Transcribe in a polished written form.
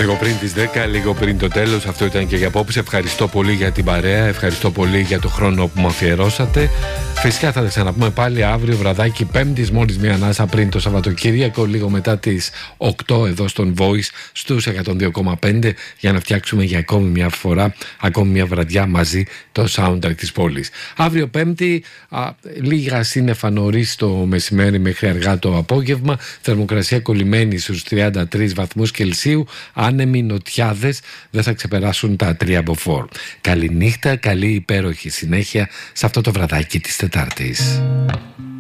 Λίγο πριν τις 10, λίγο πριν το τέλος. Αυτό ήταν και για απόψε. Ευχαριστώ πολύ για την παρέα. Ευχαριστώ πολύ για το χρόνο που μου αφιερώσατε. Φυσικά θα τα ξαναπούμε πάλι αύριο βραδάκι Πέμπτης, μόλις μία ανάσα πριν το Σαββατοκύριακο, λίγο μετά τις 8 εδώ στον Voice στους 102,5, για να φτιάξουμε για ακόμη μια φορά, ακόμη μια βραδιά μαζί το soundtrack της πόλης. Αύριο Πέμπτη, λίγα σύννεφα νωρίς το μεσημέρι μέχρι αργά το απόγευμα, θερμοκρασία κολλημένη στους 33 βαθμούς Κελσίου, άνεμοι νοτιάδες δεν θα ξεπεράσουν τα 3 μποφόρ. Καληνύχτα, καλή υπέροχη συνέχεια σε αυτό το βραδάκι της Τετάρτης.